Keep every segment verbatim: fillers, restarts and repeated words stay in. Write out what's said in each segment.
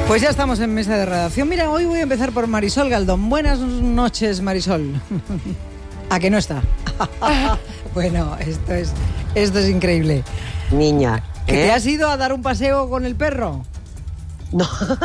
Pues ya estamos en mesa de redacción. Mira, hoy voy a empezar por Marisol Galdón. Buenas noches, Marisol. ¿A que no está? Bueno, esto es, esto es increíble. Niña, ¿eh? ¿Que te has ido a dar un paseo con el perro? No,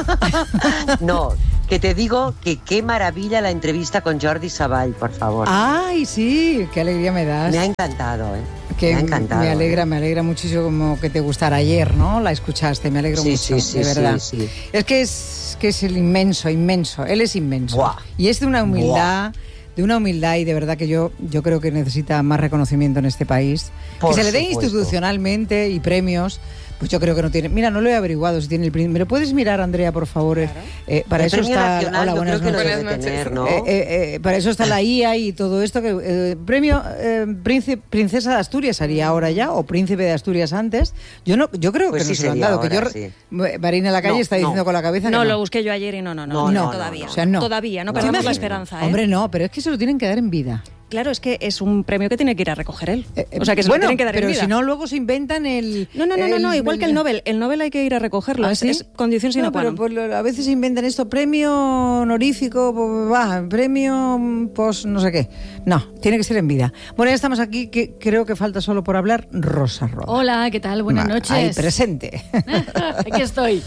no, que te digo que qué maravilla la entrevista con Jordi Savall, por favor. Ay, sí, qué alegría me das. Me ha encantado, ¿eh? Que me ha encantado. Me alegra, ¿eh? me alegra muchísimo como que te gustara ayer, ¿no? La escuchaste, me alegro sí, mucho, sí, sí, de verdad. Sí, sí. Es que es que es el inmenso, inmenso. Él es inmenso. Buah. Y es de una humildad, Buah. de una humildad y de verdad que yo, yo creo que necesita más reconocimiento en este país. Por que se le dé supuesto. institucionalmente y premios. Pues yo creo que no tiene. Mira, no lo he averiguado si tiene el premio. ¿Me lo puedes mirar, Andrea, por favor? Claro. Eh, para el eso premio está. nacional, Hola, yo buenas creo que noches. lo debe Buenas tener, ¿no? Eh, eh, eh, para eso está la I A y todo esto. Que eh, premio eh, príncipe, Princesa de Asturias haría ahora ya, o Príncipe de Asturias antes. Yo no, yo creo Pues que no sí se lo han sería dado. ahora, que yo, sí. Marina Lacalle No, está diciendo no. con la cabeza No, que lo no. busqué yo ayer y no, no, No, no, no, no, todavía. no, o sea, no. Todavía, no No, perdamos no, la no. esperanza, ¿eh? Hombre, no, pero es que se lo tienen que dar en vida. Claro, es que es un premio que tiene que ir a recoger él. Eh, eh, O sea, que se bueno, lo tienen que dar pero en vida. si no, luego se inventan el... No, no, no, no, no, el- igual que el Nobel. El Nobel hay que ir a recogerlo. ¿Ah, es, sí? es condición sine No, qua pero non. pues, lo- a veces inventan esto, premio honorífico, pues, va, premio, pues no sé qué. No, tiene que ser en vida. Bueno, ya estamos aquí, que creo que falta solo por hablar Rosa Roda. Hola, ¿qué tal? Buenas Ma- noches. Ahí, presente. Aquí estoy.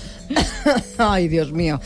Ay, Dios mío.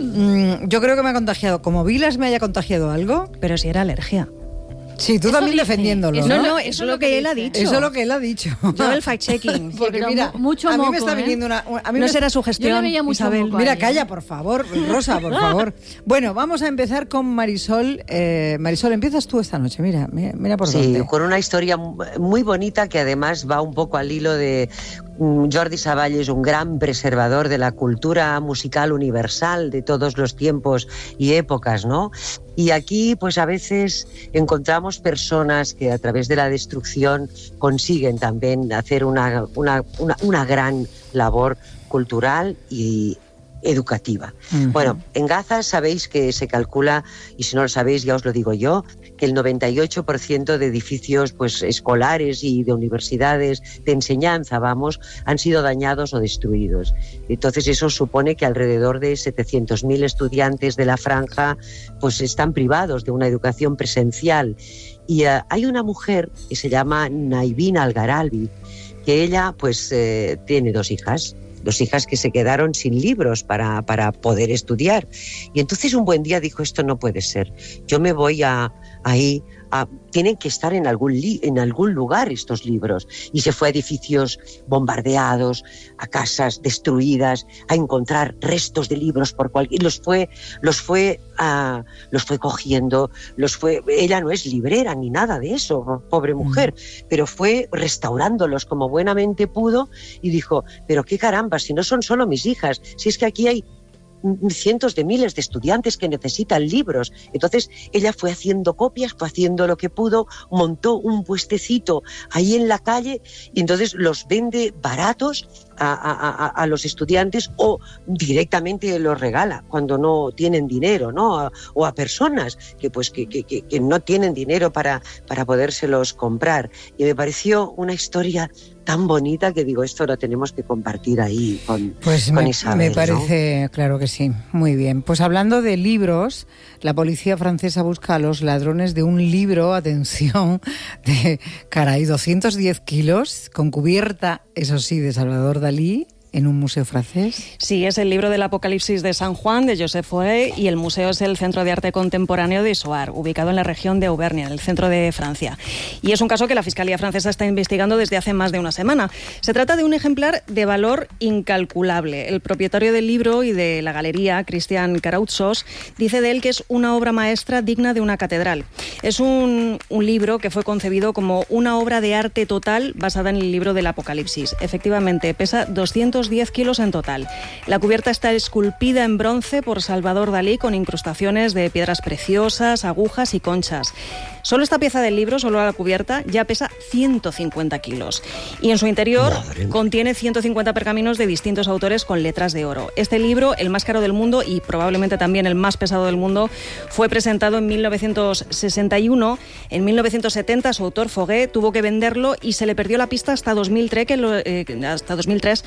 Mm, yo creo que me ha contagiado. Como Vilas me haya contagiado algo. Pero si era alergia. Sí, tú Eso también dice, defendiéndolo, eso ¿no? No, lo- no, eso eso es lo lo que que él ha dice. dicho. Eso es lo que él ha dicho. Yo el fact-checking. Sí, Porque pero mira, mu- mucho a mí me moco, está ¿eh? viniendo una... A mí No me- será su Yo gestión, le veía mucho Isabel. moco. Mira, Ahí, ¿eh? calla, por favor, Rosa, por favor. Bueno, vamos a empezar con Marisol. Eh, Marisol, empiezas tú esta noche, mira, mira, mira por Sí, dónde. con una historia muy bonita que además va un poco al hilo de mm, Jordi Savall es un gran preservador de la cultura musical universal de todos los tiempos y épocas, ¿no? Y aquí, pues a veces encontramos personas que a través de la destrucción consiguen también hacer una, una, una, una gran labor cultural y educativa. Ujú. Bueno, en Gaza sabéis que se calcula, y si no lo sabéis ya os lo digo yo, que el noventa y ocho por ciento de edificios pues, escolares y de universidades de enseñanza, vamos, han sido dañados o destruidos. Entonces eso supone que alrededor de setecientos mil estudiantes de la franja pues, están privados de una educación presencial. Y uh, hay una mujer que se llama Naivin Algaralbi, que ella pues eh, tiene dos hijas, dos hijas que se quedaron sin libros para, para poder estudiar. Y entonces un buen día dijo, esto no puede ser, yo me voy a, ahí, a, tienen que estar en algún, li, en algún lugar estos libros. Y se fue a edificios bombardeados, a casas destruidas, a encontrar restos de libros por cualquier... Los fue, los fue, uh, los fue cogiendo, los fue... Ella no es librera ni nada de eso, pobre mujer, mm. pero fue restaurándolos como buenamente pudo y dijo, pero qué caramba, si no son solo mis hijas, si es que aquí hay cientos de miles de estudiantes que necesitan libros. Entonces ella fue haciendo copias, fue haciendo lo que pudo, montó un puestecito ahí en la calle y entonces los vende baratos a, a, a, a los estudiantes o directamente los regala cuando no tienen dinero, ¿no? A, o a personas que, pues, que, que, que no tienen dinero para, para podérselos comprar. Y me pareció una historia tan bonita que digo, esto lo tenemos que compartir ahí con, pues con me, Isabel. me parece, ¿no? Claro que sí, muy bien. Pues hablando de libros, la policía francesa busca a los ladrones de un libro, atención, de, caray, doscientos diez kilos, con cubierta, eso sí, de Salvador Dalí, en un museo francés. Sí, es el libro del Apocalipsis de San Juan, de Joseph Fauré, y el museo es el Centro de Arte Contemporáneo de Issoire, ubicado en la región de Auvernia, en el centro de Francia. Y es un caso que la Fiscalía francesa está investigando desde hace más de una semana. Se trata de un ejemplar de valor incalculable. El propietario del libro y de la galería, Christian Carautsos, dice de él que es una obra maestra digna de una catedral. Es un, un libro que fue concebido como una obra de arte total basada en el libro del Apocalipsis. Efectivamente, pesa doscientos diez kilos en total. La cubierta está esculpida en bronce por Salvador Dalí con incrustaciones de piedras preciosas, agujas y conchas. Solo esta pieza del libro, solo la cubierta, ya pesa ciento cincuenta kilos. Y en su interior Madre. contiene ciento cincuenta pergaminos de distintos autores con letras de oro. Este libro, el más caro del mundo y probablemente también el más pesado del mundo, fue presentado en mil novecientos sesenta y uno. En mil novecientos setenta su autor, Fauré, tuvo que venderlo y se le perdió la pista hasta dos mil tres, que lo, eh, hasta dos mil tres, que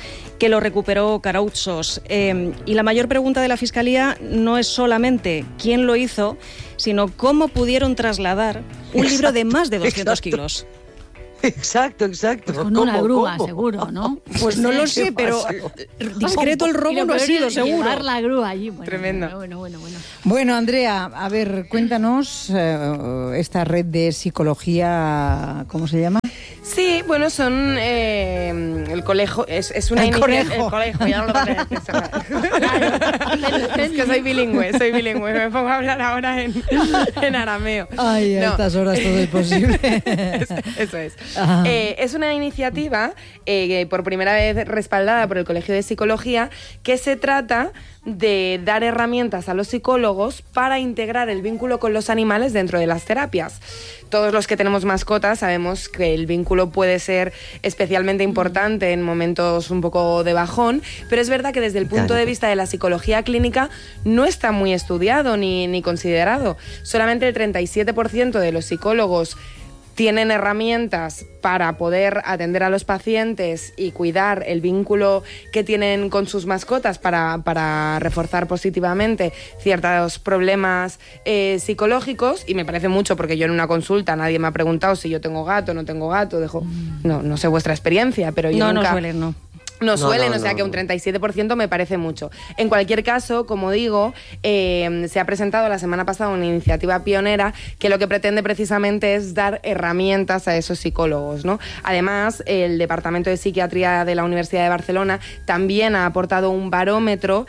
que lo recuperó Karautsos. Eh, y la mayor pregunta de la Fiscalía no es solamente quién lo hizo, sino cómo pudieron trasladar un Exacto, libro de más de doscientos exacto. kilos. Exacto, exacto. Pues con ¿Cómo, una grúa, cómo? seguro, ¿no? Pues no lo sé, ¿Qué pero pasó? discreto el Y robo lo no ha peor sido, es seguro. llevar la grúa allí. Bueno, Tremendo. Bueno, bueno, bueno. Bueno, Andrea, a ver, cuéntanos eh, esta red de psicología, ¿cómo se llama? Sí, bueno, son eh, el colegio, es, es una El iniciativa. conejo. El colegio, ya no lo tengo que decir. Es que soy bilingüe, soy bilingüe, me pongo a hablar ahora en, en arameo. Ay, a No. estas horas todo es posible. Es- Eso es. Ajá. Eh, es una iniciativa eh, por primera vez respaldada por el Colegio de Psicología, que se trata de dar herramientas a los psicólogos para integrar el vínculo con los animales dentro de las terapias. Todos los que tenemos mascotas sabemos que el vínculo puede ser especialmente importante en momentos un poco de bajón, pero es verdad que desde el punto Claro. de vista de la psicología clínica no está muy estudiado ni, ni considerado. Solamente el treinta y siete por ciento de los psicólogos tienen herramientas para poder atender a los pacientes y cuidar el vínculo que tienen con sus mascotas para, para reforzar positivamente ciertos problemas eh, psicológicos, y me parece mucho porque yo en una consulta nadie me ha preguntado si yo tengo gato o no tengo gato, dejo, no, no sé vuestra experiencia, pero yo No, nunca... no suelen, no. No No, suelen, no, o sea no, que un no. treinta y siete por ciento me parece mucho. En cualquier caso, como digo, eh, se ha presentado la semana pasada una iniciativa pionera que lo que pretende precisamente es dar herramientas a esos psicólogos, ¿no? Además, el Departamento de Psiquiatría de la Universidad de Barcelona también ha aportado un barómetro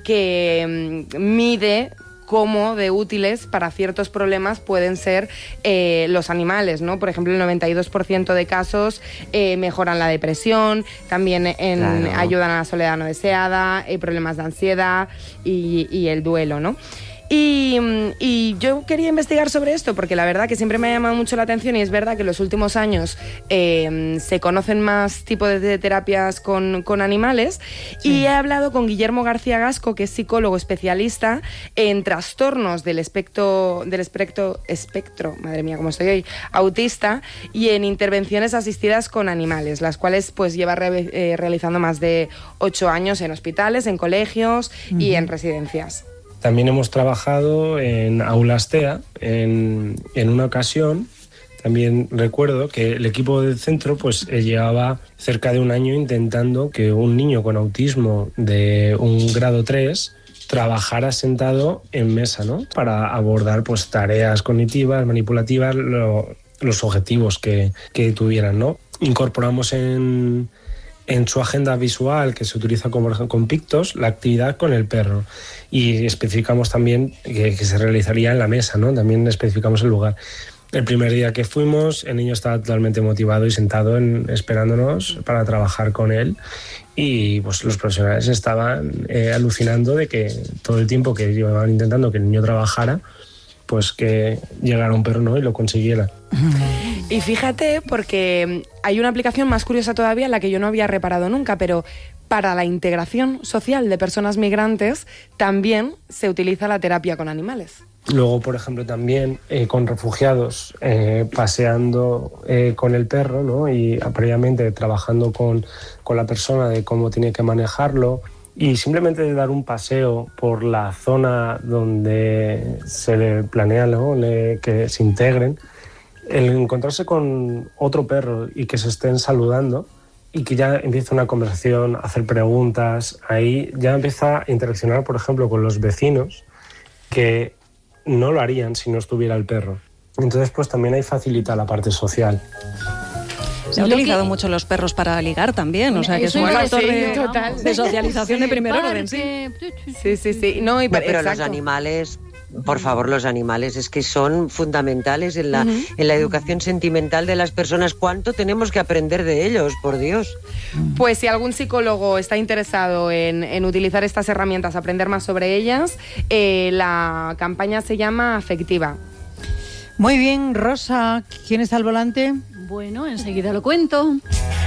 que mm, mide cómo de útiles para ciertos problemas pueden ser eh, los animales, ¿no? Por ejemplo, el noventa y dos por ciento de casos eh, mejoran la depresión, también en, Claro. ayudan a la soledad no deseada, eh, problemas de ansiedad y, y el duelo, ¿no? Y, y yo quería investigar sobre esto porque la verdad que siempre me ha llamado mucho la atención, y es verdad que en los últimos años eh, se conocen más tipos de terapias con, con animales. Sí. Y he hablado con Guillermo García Gasco, que es psicólogo especialista en trastornos del espectro, del espectro, espectro, madre mía, cómo estoy hoy, autista, y en intervenciones asistidas con animales, las cuales pues lleva re, eh, realizando más de ocho años en hospitales, en colegios uh-huh. y en residencias. También hemos trabajado en aulas T E A. En, en una ocasión, también recuerdo que el equipo del centro pues llevaba cerca de un año intentando que un niño con autismo de un grado tres trabajara sentado en mesa, ¿no? Para abordar pues tareas cognitivas, manipulativas, lo, los objetivos que, que tuvieran, ¿no? Incorporamos en... en su agenda visual, que se utiliza con, con Pictos, la actividad con el perro. Y especificamos también que, que se realizaría en la mesa, ¿no? También especificamos el lugar. El primer día que fuimos, el niño estaba totalmente motivado y sentado en, esperándonos para trabajar con él. Y pues los profesionales estaban eh, alucinando de que todo el tiempo que llevaban intentando que el niño trabajara, pues que llegara un perro, ¿no? Y lo consiguiera. Y fíjate, porque hay una aplicación más curiosa todavía en la que yo no había reparado nunca, pero para la integración social de personas migrantes también se utiliza la terapia con animales. Luego, por ejemplo, también eh, con refugiados, eh, paseando eh, con el perro, ¿no? Y previamente trabajando con, con la persona de cómo tiene que manejarlo. Y simplemente de dar un paseo por la zona donde se le planea, ¿no? le, que se integren, el encontrarse con otro perro y que se estén saludando y que ya empieza una conversación, hacer preguntas, ahí ya empieza a interaccionar, por ejemplo, con los vecinos que no lo harían si no estuviera el perro. Entonces, pues también ahí facilita la parte social. Se han utilizado que... mucho los perros para ligar también, o sea que es un factor sí, de, total. de socialización sí, de primer parque, orden, sí. Sí, sí, sí. No, y, no, pero exacto. los animales, por favor, los animales es que son fundamentales en la, uh-huh. en la educación sentimental de las personas. ¿Cuánto tenemos que aprender de ellos, por Dios? Pues si algún psicólogo está interesado en, en utilizar estas herramientas, aprender más sobre ellas, eh, la campaña se llama Afectiva. Muy bien, Rosa, ¿quién está al volante? Bueno, enseguida lo cuento.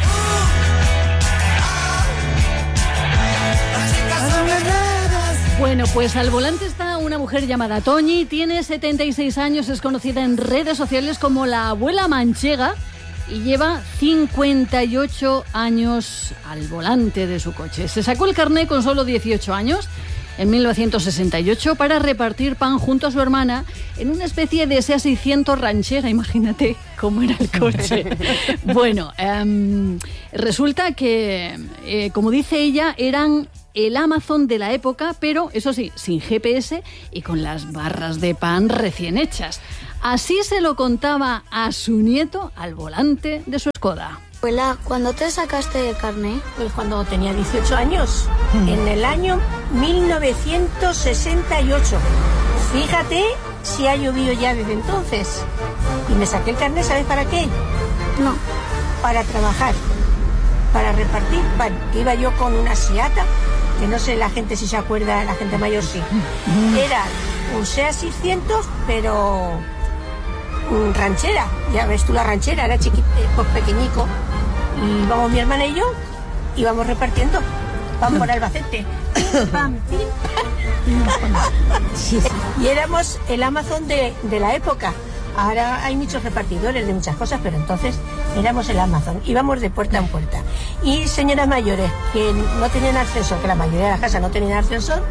Bueno, pues al volante está una mujer llamada Toñi, tiene setenta y seis años, es conocida en redes sociales como la abuela manchega y lleva cincuenta y ocho años al volante de su coche. Se sacó el carné con solo dieciocho años, en mil novecientos sesenta y ocho, para repartir pan junto a su hermana en una especie de SEAT seiscientos ranchera. Imagínate cómo era el coche. Bueno, eh, resulta que, eh, como dice ella, eran el Amazon de la época, pero eso sí, sin G P S y con las barras de pan recién hechas. Así se lo contaba a su nieto al volante de su Skoda. Abuela, ¿cuándo te sacaste el carné? Pues cuando tenía dieciocho años, mm. en el año mil novecientos sesenta y ocho. Fíjate si ha llovido ya desde entonces. Y me saqué el carné, ¿sabes para qué? No. Para trabajar, para repartir pan. Que iba yo con una Seata, que no sé la gente si se acuerda, la gente mayor sí. Era un SEAT seiscientos, pero un ranchera. Ya ves tú la ranchera, era chiquito, pues pequeñico. Y vamos mi hermana y yo, íbamos repartiendo pan por Albacete. Pim, pam, pim, pam. Y éramos el Amazon de, de la época. Ahora hay muchos repartidores de muchas cosas, pero entonces éramos el Amazon. Íbamos de puerta en puerta. Y señoras mayores que no tenían ascensor, que la mayoría de las casas no tenían ascensor,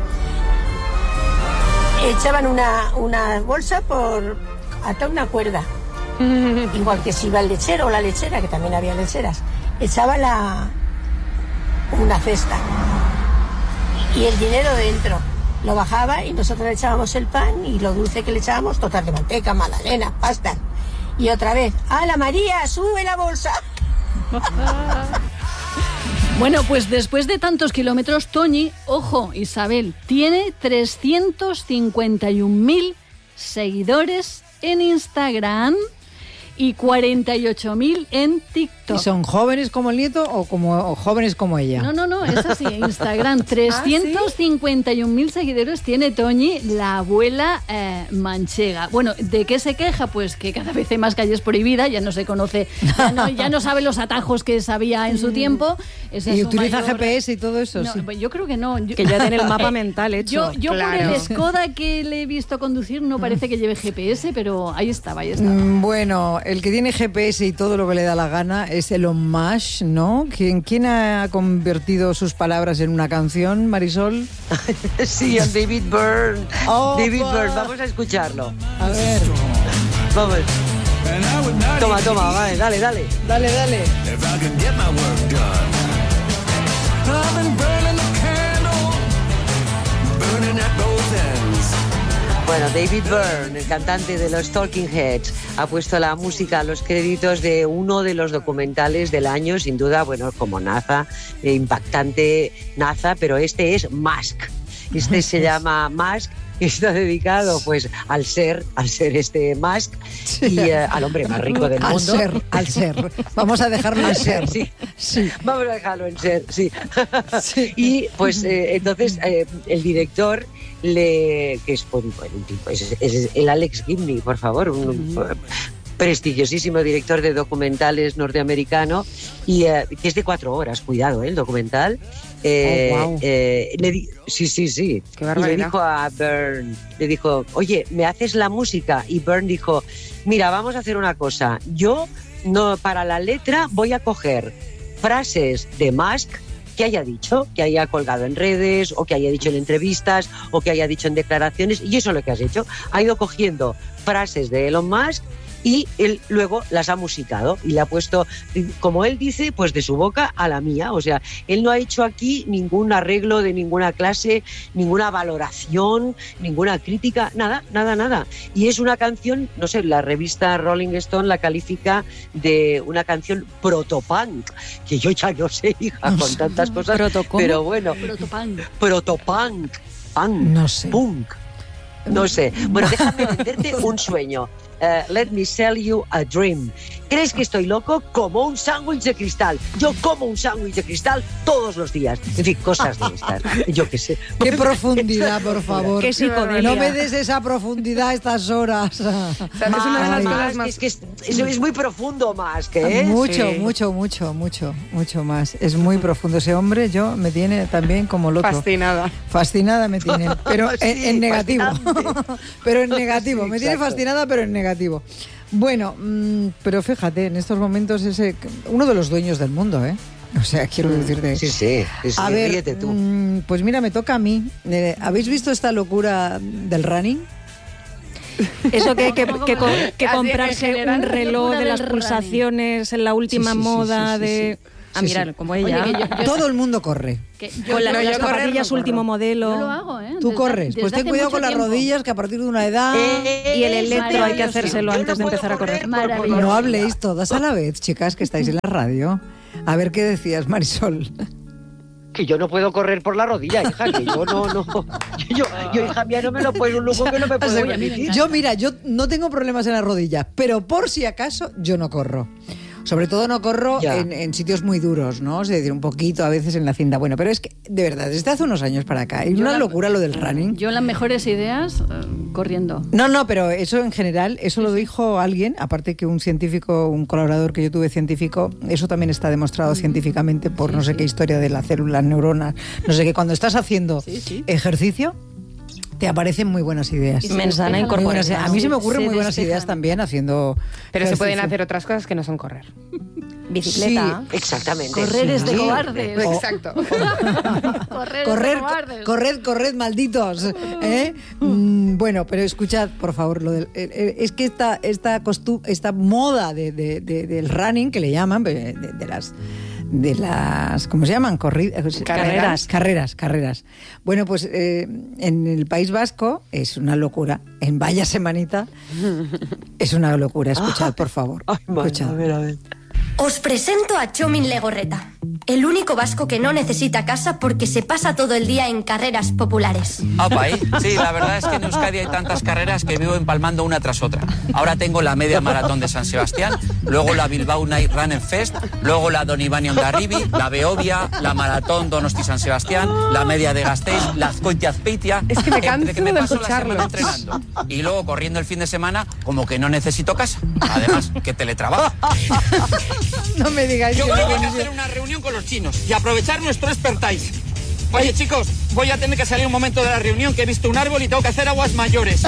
echaban una, una bolsa por hasta una cuerda. Igual que si iba el lechero o la lechera, que también había lecheras, echaba la, una cesta y el dinero dentro. Lo bajaba y nosotros le echábamos el pan y lo dulce que le echábamos, tortas de manteca, magdalenas, pasta. Y otra vez, ¡hala María, sube la bolsa! Bueno, pues después de tantos kilómetros, Toñi, ojo, Isabel, tiene trescientos cincuenta y un mil seguidores en Instagram y cuarenta y ocho mil en TikTok. ¿Y son jóvenes como el nieto o, como, o jóvenes como ella? No, no, no, es así, Instagram. trescientos cincuenta y un mil seguidores tiene Toñi, la abuela eh, manchega. Bueno, ¿de qué se queja? Pues que cada vez hay más calles prohibidas, ya no se conoce, ya no, ya no sabe los atajos que sabía en su tiempo. Esa ¿Y es utiliza mayor... G P S y todo eso? No, sí. Yo creo que no. Yo... Que ya tiene el mapa mental hecho. Yo, yo Claro. por el Skoda que le he visto conducir no parece que lleve G P S, pero ahí estaba, ahí estaba. Mm, Bueno, el que tiene G P S y todo lo que le da la gana es Elon Musk, ¿no? ¿Quién, quién ha convertido sus palabras en una canción, Marisol? Sí, a David Byrne. Oh, David pa. Byrne, vamos a escucharlo. A ver. Vamos. Toma, toma, vale, dale, dale. Dale, dale. Bueno, David Byrne, el cantante de los Talking Heads, ha puesto la música a los créditos de uno de los documentales del año, sin duda, bueno, como NASA, eh, impactante NASA, pero este es Musk. Este se llama Musk y está dedicado pues al ser, al ser este Musk y eh, al hombre más rico del Al mundo. ser, al ser. Vamos a dejarlo en ser. Sí, Sí. vamos a dejarlo en ser, sí. Sí. Y pues eh, entonces eh, el director le que es, bueno, un tipo, es, es el Alex Gibney, por favor, un, un prestigiosísimo director de documentales norteamericano y eh, que es de cuatro horas, cuidado, ¿eh? El documental. Eh, Oh, wow. eh, le di- sí, sí, sí. Qué Y le barbaridad. dijo a Byrne, le dijo, oye, ¿me haces la música? Y Byrne dijo, mira, vamos a hacer una cosa. Yo no para la letra voy a coger frases de Musk que haya dicho, que haya colgado en redes o que haya dicho en entrevistas o que haya dicho en declaraciones, y eso es lo que has hecho. Ha ido cogiendo frases de Elon Musk y él luego las ha musicado y le ha puesto, como él dice, pues de su boca a la mía. O sea, él no ha hecho aquí ningún arreglo de ninguna clase, ninguna valoración, ninguna crítica, nada, nada, nada. Y es una canción, no sé, la revista Rolling Stone la califica de una canción protopunk, que yo ya no sé, hija, con tantas cosas, ¿Proto cómo? pero bueno, Protopunk. protopunk, punk, No sé. punk. No sé. Bueno, déjame venderte un sueño. Uh, let me sell you a dream. ¿Crees que estoy loco? Como un sándwich de cristal. Yo como un sándwich de cristal todos los días. En fin, cosas de estas. Yo qué sé. Qué profundidad, por favor. Qué psicodelia. No me des esa profundidad a estas horas. ¿Sabes? Es una de las Ay. cosas más... Es que es, es, es muy profundo más que es. Mucho, Sí. mucho, mucho, mucho, mucho más. Es muy profundo. Ese hombre yo me tiene también como el otro. Fascinada. Fascinada me tiene, pero Sí, en, en negativo. fascinante. Pero en negativo. Sí, Me tiene exacto. fascinada, pero en negativo. Bueno, mmm, pero fíjate, en estos momentos es uno de los dueños del mundo, ¿eh? O sea, quiero decirte... Sí, sí, sí, a ver, ríete tú. Mmm, pues mira, me toca a mí. Eh, ¿Habéis visto esta locura del running? Eso que hay que, que, que, que comprarse un reloj de las running. pulsaciones en la última Sí, sí, sí, moda sí, sí, de... sí. Ah, Sí, mirar, sí. como ella. Oye, que yo- yo- Todo el mundo corre. Que yo, Con la- yo- las yo correr zapatillas no último corro. modelo. Yo lo hago, ¿eh? Tú Desde- corres, desde pues ten hace cuidado mucho con las tiempo. rodillas, que a partir de una edad... Y el electro hay que Maravilloso. hacérselo Yo antes no de empezar a puedo correr. correr por- por la No rodilla. habléis todas a la vez, chicas, que estáis en la radio. A ver qué decías, Marisol. Que yo no puedo correr por la rodilla, hija, que yo no, no. Yo, yo hija mía, no me lo puedo, un lujo que no me puedo permitir. Yo, mira, yo no tengo problemas en las rodillas, pero por si acaso yo no corro. Sobre todo no corro Ya. en, en sitios muy duros, ¿no? Es decir, un poquito a veces en la cinta. Bueno, pero es que, de verdad, desde hace unos años para acá, es Yo una la- locura lo del running. Yo las mejores ideas eh, corriendo. No, no, pero eso en general, eso lo dijo alguien, aparte que un científico, un colaborador que yo tuve científico, eso también está demostrado científicamente por no sé qué historia de las células, neuronas, no sé qué. Cuando estás haciendo Sí, sí. ejercicio, te aparecen muy buenas ideas. Y se Mensana despeja la Muy buenas- incorporación. a mí se me Se ocurren muy buenas despeja ideas la también haciendo Pero se pueden ejercicio. hacer otras cosas que no son correr. Bicicleta. Exactamente. Correr es de Sí. cobardes. O- Exacto. Correr, es de Corred, cobardes. corred, corred, malditos. ¿eh? Mm, bueno, pero escuchad, por favor, lo del, eh, eh, es que esta, esta, costu- esta moda de, de- de- del running, que le llaman, de, de- de las... de las, ¿cómo se llaman? Corridas, Carreras. Carreras, carreras. Bueno, pues eh, en el País Vasco es una locura. En Vaya Semanita es una locura. Escuchad, por favor. Ay, madre, Escuchad. a ver, a ver. Os presento a Txomin Legorreta, el único vasco que no necesita casa porque se pasa todo el día en carreras populares. Opa, ¿eh? Sí, la verdad es que en Euskadi hay tantas carreras que vivo empalmando una tras otra. Ahora tengo la media maratón de San Sebastián, luego la Bilbao Night Running Fest, luego la Don Iván Ondarribi, la Beovia, la maratón Donosti San Sebastián, la media de Gasteiz, la Azcoitia Azpeitia. Es que me canso Entre que me de paso la escucharlo. semana entrenando y luego corriendo el fin de semana, como que no necesito casa. Además, que teletrabajo. No me digáis Yo que creo no que hay que consigo- hacer una reunión con los chinos y aprovechar nuestro expertise. Oye, chicos, voy a tener que salir un momento de la reunión, que he visto un árbol y tengo que hacer aguas mayores.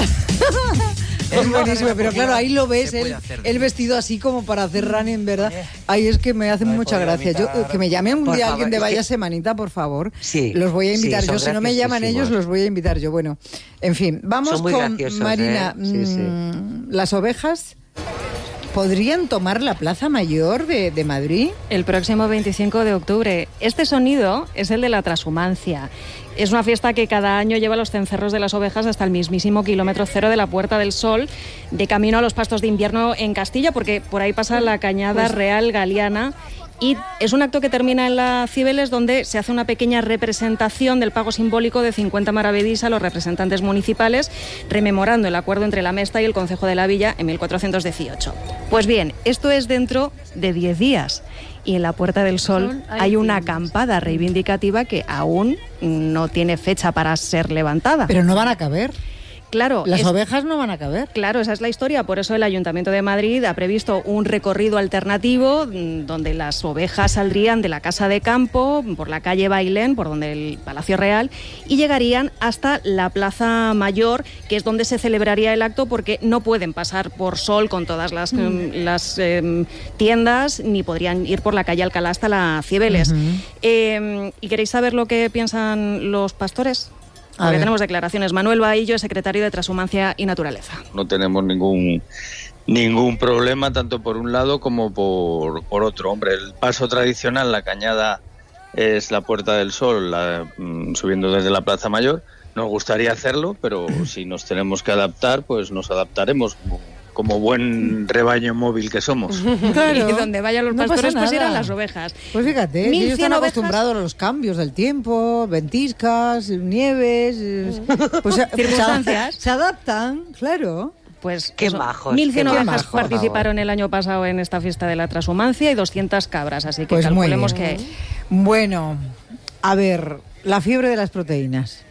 Es buenísimo, pero claro, ahí lo ves, Se puede el, hacer. el vestido así como para hacer running, ¿verdad? Ahí es que me hace mucha podría gracia. Yo, invitar- que me llame un Por día favor, alguien de es que- Vaya Semanita, por favor. Sí, Los voy a sí, invitar son yo. Si no me llaman ellos, graciosísimos. los voy a invitar yo. Bueno, en fin, vamos Son muy con graciosos, Marina. ¿eh? Sí, sí. Mm, Las ovejas podrían tomar la Plaza Mayor de, de Madrid. El próximo veinticinco de octubre. Este sonido es el de la transhumancia. Es una fiesta que cada año lleva los cencerros de las ovejas hasta el mismísimo kilómetro cero de la Puerta del Sol, de camino a los pastos de invierno en Castilla, porque por ahí pasa la Cañada Real Galiana. Y es un acto que termina en la Cibeles, donde se hace una pequeña representación del pago simbólico de cincuenta maravedís a los representantes municipales, rememorando el acuerdo entre la Mesta y el Concejo de la Villa en mil cuatrocientos dieciocho. Pues bien, esto es dentro de diez días. Y en la Puerta del Sol Sol, hay hay una tiendas. acampada reivindicativa que aún no tiene fecha para ser levantada. Pero no van a caber. claro, Las es- ovejas no van a caber. Claro, esa es la historia. Por eso el Ayuntamiento de Madrid ha previsto un recorrido alternativo mm, donde las ovejas saldrían de la Casa de Campo, por la calle Bailén, por donde el Palacio Real, y llegarían hasta la Plaza Mayor, que es donde se celebraría el acto, porque no pueden pasar por Sol con todas las, mm, las eh, tiendas, ni podrían ir por la calle Alcalá hasta la Cibeles. Ujú. Eh, ¿Y queréis saber lo que piensan los pastores? A Porque ver. tenemos declaraciones. Manuel Bahillo, secretario de Transhumancia y Naturaleza. No tenemos ningún ningún problema tanto por un lado como por, por otro. Hombre, el paso tradicional, la cañada, es la Puerta del Sol, la, mm, subiendo desde la Plaza Mayor. Nos gustaría hacerlo, pero si nos tenemos que adaptar, pues nos adaptaremos como, como buen rebaño móvil que somos. Claro. Y donde vayan los No pasa pastores, pues nada. irán las ovejas. Pues fíjate, mil ellos cien están ovejas. acostumbrados a los cambios del tiempo, ventiscas, nieves, eh, pues se- Circunstancias. Se, se adaptan, claro. Pues Qué eso, majos, mil cien qué ovejas majos. participaron el año pasado en esta fiesta de la transhumancia y doscientas cabras, así que Pues muy calculemos bien. que... Bueno, a ver, la fiebre de las proteínas.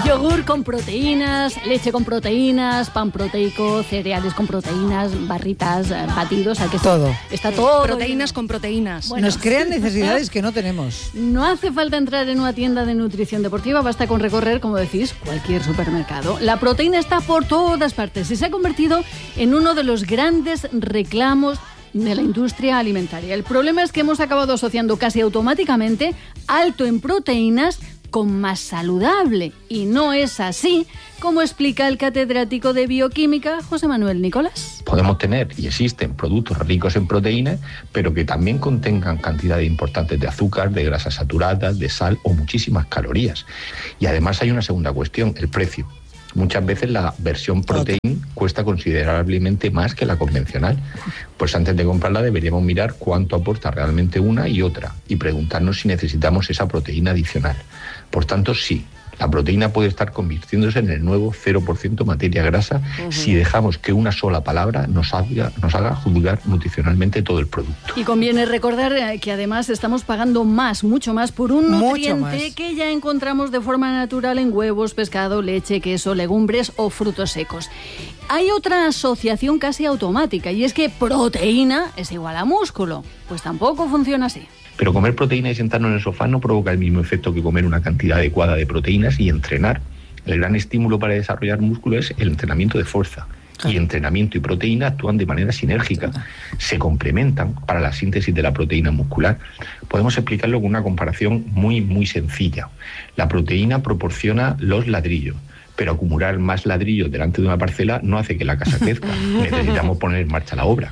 Yogur con proteínas, leche con proteínas, pan proteico, cereales con proteínas, barritas, batidos, ¿a que todo? Está todo. Proteínas con proteínas. Bueno, nos crean necesidades que no tenemos. No hace falta entrar en una tienda de nutrición deportiva, basta con recorrer, como decís, cualquier supermercado. La proteína está por todas partes y se ha convertido en uno de los grandes reclamos de la industria alimentaria. El problema es que hemos acabado asociando casi automáticamente alto en proteínas con más saludable. Y no es así, como explica el catedrático de bioquímica José Manuel Nicolás. Podemos tener, y existen, productos ricos en proteínas, pero que también contengan cantidades importantes de azúcar, de grasas saturadas, de sal o muchísimas calorías. Y además hay una segunda cuestión, el precio. Muchas veces la versión proteína cuesta considerablemente más que la convencional. Pues antes de comprarla deberíamos mirar cuánto aporta realmente una y otra y preguntarnos si necesitamos esa proteína adicional. Por tanto, sí, la proteína puede estar convirtiéndose en el nuevo cero por ciento materia grasa uh-huh. si dejamos que una sola palabra nos haga, nos haga juzgar nutricionalmente todo el producto. Y conviene recordar que además estamos pagando más, mucho más, por un nutriente más. que ya encontramos de forma natural en huevos, pescado, leche, queso, legumbres o frutos secos. Hay otra asociación casi automática y es que proteína es igual a músculo. Pues tampoco funciona así. Pero comer proteína y sentarnos en el sofá no provoca el mismo efecto que comer una cantidad adecuada de proteínas y entrenar. El gran estímulo para desarrollar músculo es el entrenamiento de fuerza. Y entrenamiento y proteína actúan de manera sinérgica. Se complementan para la síntesis de la proteína muscular. Podemos explicarlo con una comparación muy, muy sencilla. La proteína proporciona los ladrillos, pero acumular más ladrillos delante de una parcela no hace que la casa crezca. Necesitamos poner en marcha la obra.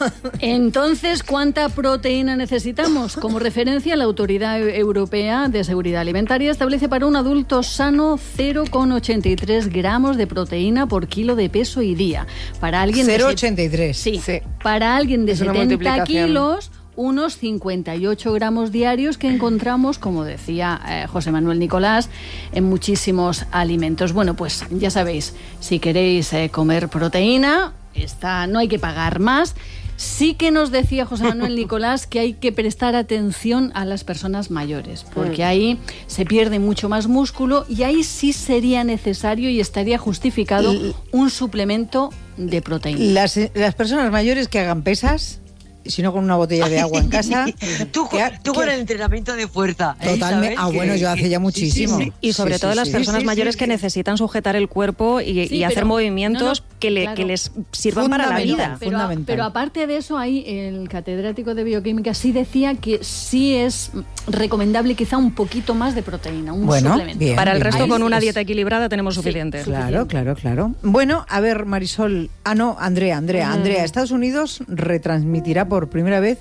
Entonces, ¿cuánta proteína necesitamos? Como referencia, la Autoridad Europea de Seguridad Alimentaria establece para un adulto sano cero coma ochenta y tres gramos de proteína por kilo de peso y día. Para alguien cero coma ochenta y tres. Sí, sí. Para alguien de setenta kilos, unos cincuenta y ocho gramos diarios que encontramos, como decía eh, José Manuel Nicolás, en muchísimos alimentos. Bueno, pues ya sabéis, si queréis eh, comer proteína, está, no hay que pagar más. Sí que nos decía José Manuel Nicolás que hay que prestar atención a las personas mayores, porque ahí se pierde mucho más músculo y ahí sí sería necesario y estaría justificado un suplemento de proteína. Las, las personas mayores que hagan pesas, si no con una botella de agua en casa. tú que, tú que, con el entrenamiento de fuerza. Totalmente. Ah, bueno, yo hace ya muchísimo. Sí, sí, sí. Y sobre sí, todo sí, las sí, personas sí, mayores sí, que sí. necesitan sujetar el cuerpo y, Sí, y hacer pero, movimientos no, no, que, le, claro. que les sirvan para la vida. Pero, pero aparte de eso, ahí el catedrático de bioquímica sí decía que sí es recomendable quizá un poquito más de proteína, un bueno, suplemento. Bien, para el bien, resto, bien. con una Es... dieta equilibrada tenemos suficiente. Sí, Claro, suficiente. claro, claro. Bueno, a ver, Marisol. Ah, no, Andrea, Andrea, Mm. Andrea. Estados Unidos retransmitirá por primera vez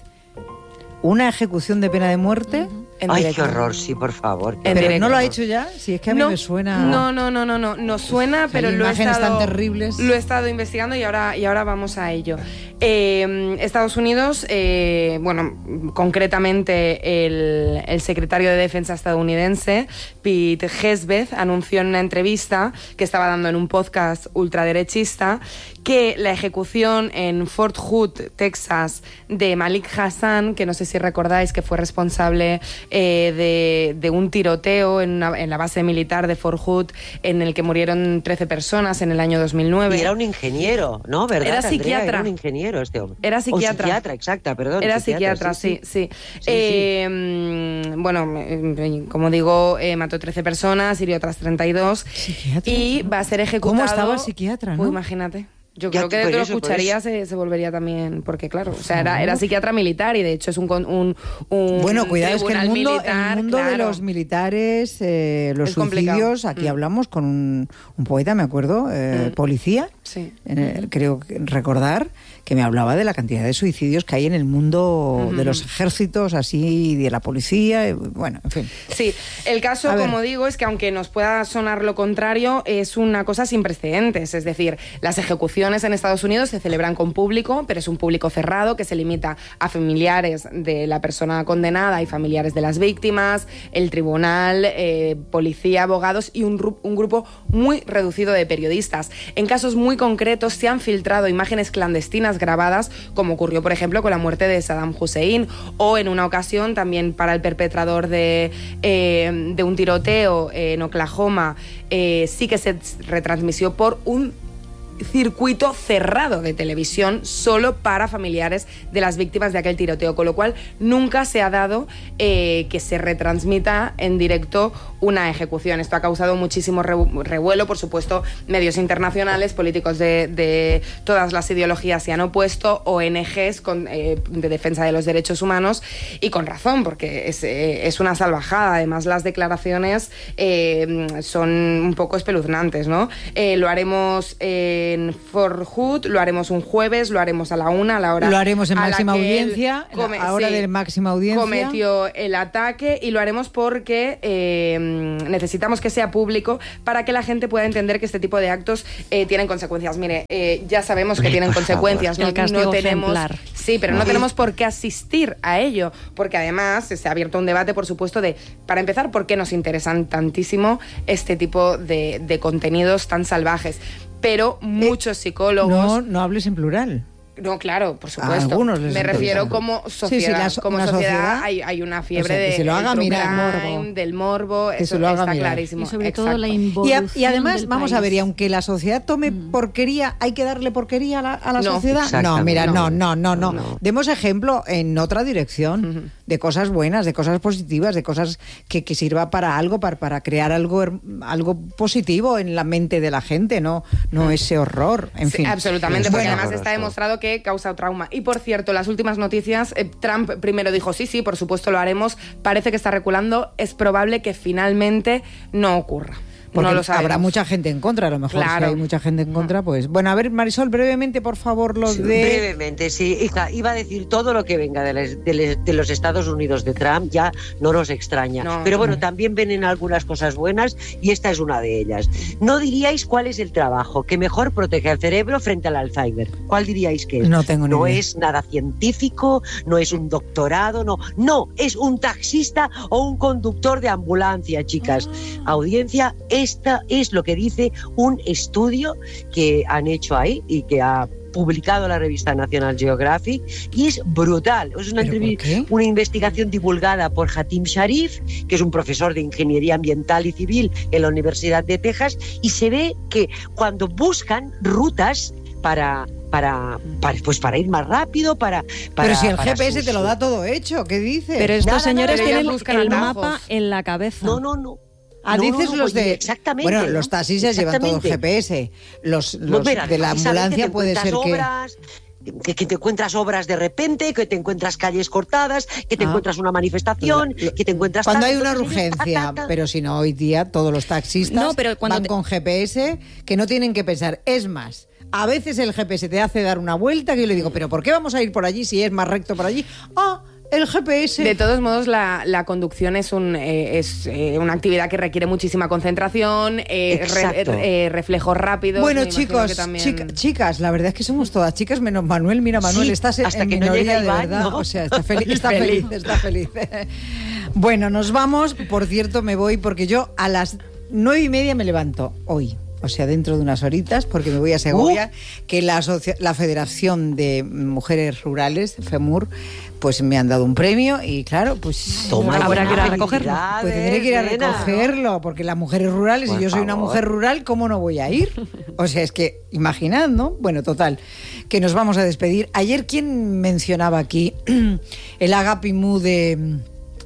una ejecución de pena de muerte. En Ay, directo. qué horror, sí, por favor. En Pero directo. no lo ha hecho ya. Si es que a mí no, me suena. No, no, no, no, no. Nos suena, pero hay lo he, imágenes estado, tan terribles. lo he estado investigando y ahora, y ahora vamos a ello. Eh, Estados Unidos, eh, bueno, concretamente el, el secretario de Defensa estadounidense, Pete Hegseth, anunció en una entrevista que estaba dando en un podcast ultraderechista que la ejecución en Fort Hood, Texas, de Malik Hassan, que no sé si recordáis que fue responsable eh, de, de un tiroteo en, una, en la base militar de Fort Hood, en el que murieron trece personas en el año dos mil nueve. Y era un ingeniero, ¿no? ¿Verdad, Era Andrea? psiquiatra. Era un ingeniero este hombre. Era psiquiatra. O psiquiatra, exacta, perdón. Era psiquiatra, sí, sí. sí. sí, eh, sí. Bueno, eh, como digo, eh, mató trece personas, hirió otras treinta y dos. ¿Psiquiatra? Y va a ser ejecutado... ¿Cómo estaba el psiquiatra, no? Pues imagínate. Yo Ya, creo que por de lo eso, por escucharía eso. se, se volvería también, porque claro, o sea, era, era psiquiatra militar y de hecho es un, con- un, un Bueno, cuidado, es que el tribunal mundo, militar, el mundo de claro. los militares, eh, los Es complicado. suicidios, aquí Mm. hablamos con un, un poeta, me acuerdo, eh, Mm. policía, Sí. eh, creo que recordar que me hablaba de la cantidad de suicidios que hay en el mundo Ujú. de los ejércitos, así, de la policía, eh, bueno, en fin. Sí, el caso, A ver. como digo, es que aunque nos pueda sonar lo contrario, es una cosa sin precedentes. Es decir, las ejecuciones en Estados Unidos se celebran con público, pero es un público cerrado que se limita a familiares de la persona condenada y familiares de las víctimas, el tribunal, eh, policía, abogados y un, ru- un grupo muy reducido de periodistas. En casos muy concretos se han filtrado imágenes clandestinas escenas grabadas, como ocurrió, por ejemplo, con la muerte de Saddam Hussein, o en una ocasión también para el perpetrador de, eh, de un tiroteo en Oklahoma, eh, sí que se retransmitió por un circuito cerrado de televisión solo para familiares de las víctimas de aquel tiroteo, con lo cual nunca se ha dado eh, que se retransmita en directo una ejecución. Esto ha causado muchísimo revuelo, por supuesto, medios internacionales, políticos de, de todas las ideologías se han opuesto, O N Ges con, eh, de defensa de los derechos humanos, y con razón, porque es, eh, es una salvajada. Además, las declaraciones eh, son un poco espeluznantes, ¿no? Eh, lo haremos eh, en For Hood, lo haremos un jueves, lo haremos a la una, a la hora. Lo haremos en a máxima la que audiencia, come, a hora sí, de máxima audiencia. Cometió el ataque, y lo haremos porque eh, necesitamos que sea público para que la gente pueda entender que este tipo de actos eh, tienen consecuencias. Mire, eh, ya sabemos que tienen consecuencias, no, no tenemos, ejemplar. Sí, pero no tenemos por qué asistir a ello, porque además se ha abierto un debate, por supuesto, de, para empezar, por qué nos interesan tantísimo este tipo de, de contenidos tan salvajes. Pero muchos psicólogos... No, no hables en plural. No, claro, por supuesto. Algunos les Me refiero interesa. como sociedad. Sí, sí, la, como sociedad, sociedad hay, hay una fiebre, o sea, de, se lo haga del, mirar, crime, morbo. del morbo, que eso se lo haga está mirar. clarísimo. Y sobre Exacto. todo la involución Y, a, y además, del vamos país. a ver, y aunque la sociedad tome mm. porquería, ¿hay que darle porquería a la, a la no, sociedad? No, mira, no, no, no, no. no. Demos ejemplo en otra dirección, uh-huh. de cosas buenas, de cosas positivas, de cosas que, que sirva para algo, para, para crear algo, algo positivo en la mente de la gente, no, no ese horror, en sí, fin. absolutamente, porque además está demostrado que causa trauma. Y por cierto, las últimas noticias, eh, Trump primero dijo sí, sí, por supuesto lo haremos, parece que está reculando, es probable que finalmente no ocurra. Porque no lo sabemos. Habrá mucha gente en contra, a lo mejor. Claro. Si hay mucha gente en contra, pues... Bueno, a ver, Marisol, brevemente, por favor, los sí, de... Brevemente, sí. Hija, iba a decir todo lo que venga de, les, de, les, de los Estados Unidos de Trump, ya no nos extraña. No. Pero bueno, también vienen algunas cosas buenas y esta es una de ellas. ¿No diríais cuál es el trabajo que mejor protege al cerebro frente al Alzheimer? ¿Cuál diríais que es? No tengo ni No idea. es nada científico, no es un doctorado, no. No, es un taxista o un conductor de ambulancia, chicas. Audiencia, esta es lo que dice un estudio que han hecho ahí y que ha publicado la revista National Geographic, y es brutal. Es una, una investigación divulgada por Hatim Sharif, que es un profesor de Ingeniería Ambiental y Civil en la Universidad de Texas, y se ve que cuando buscan rutas para... Para, para, pues para ir más rápido, para... para Pero si el para G P S sus... te lo da todo hecho, ¿qué dices? Pero estos Nada, señores nada, tienen buscan el atajos. mapa en la cabeza. No, no, no. Ah, no, dices no, los oye, de... exactamente, Bueno, ¿no? los taxistas llevan todo el G P S. Los, los Pues mira, de la ambulancia puede ser que... obras, que... Que te encuentras obras de repente, que te encuentras calles cortadas, que te Ah. encuentras una manifestación, Lo- lo- que te encuentras... Cuando tal, hay una entonces ellos, urgencia, ta, ta, ta. pero si no, hoy día todos los taxistas No, pero cuando van te- con G P S, que no tienen que pensar. Es más, a veces el G P S te hace dar una vuelta que yo le digo, ¿pero por qué vamos a ir por allí si es más recto por allí? Ah, el G P S. De todos modos, la, la conducción es, un, eh, es eh, una actividad que requiere muchísima concentración, eh, re, Exacto. eh, reflejos rápidos. Bueno, me imagino chicos, que también... chica- chicas, la verdad es que somos todas chicas, menos Manuel. Mira, Manuel, Sí, estás en, hasta en que no minoría llega de Iván, verdad. ¿no? O sea, está feliz, está feliz, está feliz. Bueno, nos vamos. Por cierto, me voy porque yo a las nueve y media me levanto hoy. O sea, dentro de unas horitas, porque me voy a Segovia, uh. que la, asocia- la Federación de Mujeres Rurales, FEMUR, pues me han dado un premio y claro, pues Toma, habrá que ir a felicidades, recogerlo. pues tendré que ir a nena. recogerlo, porque las mujeres rurales, Por y yo soy una favor. mujer rural, ¿cómo no voy a ir? O sea, es que, imaginad, ¿no? Bueno, total, que nos vamos a despedir. Ayer, ¿quién mencionaba aquí el Agapimú de,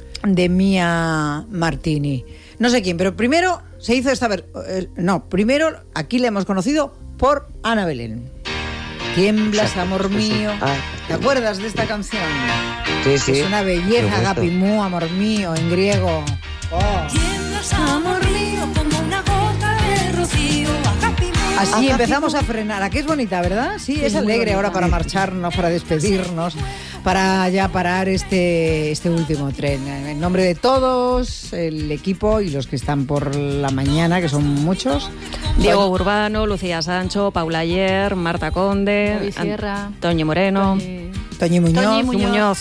de Mia Martini? No sé quién, pero primero se hizo esta... Ver- eh, no, primero aquí le hemos conocido por Ana Belén. Tiemblas, amor mío. Ah, ¿Te acuerdas de esta canción? sí, sí. Es una belleza, Qué bonito. Agapimú, amor mío, en griego. Oh. Tiemblas, amor mío, como una gota de rocío. Agapimú. Así empezamos a frenar. ¿A qué es bonita, verdad? Sí, es alegre ahora para marcharnos, para despedirnos, para ya parar este, este último tren. En nombre de todos, el equipo y los que están por la mañana, que son muchos. Diego Urbano, Lucía Sancho, Paula Ayer, Marta Conde, David Sierra, An- Toñi Moreno. Toñi- Toñi Muñoz. Toñi Muñoz. Muñoz.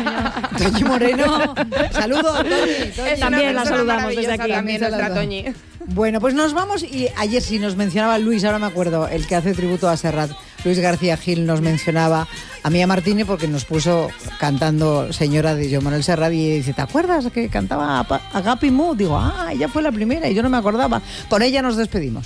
Toñi Moreno. Saludos, Toñi. Toñi. Es una También la persona saludamos desde maravillosa aquí. También También nuestra saludo. Toñi. Bueno, pues nos vamos y ayer sí nos mencionaba Luis, ahora me acuerdo, el que hace tributo a Serrat. Luis García Gil nos mencionaba a Mía Martínez porque nos puso cantando Señora de Joan Manuel Serrat y dice, ¿te acuerdas que cantaba Agapi Mu? Digo, ah, ella fue la primera y yo no me acordaba. Con ella nos despedimos.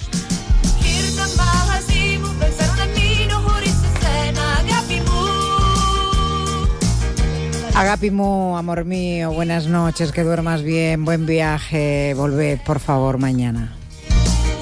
Agapi Mu, amor mío, buenas noches, que duermas bien, buen viaje, volved por favor mañana.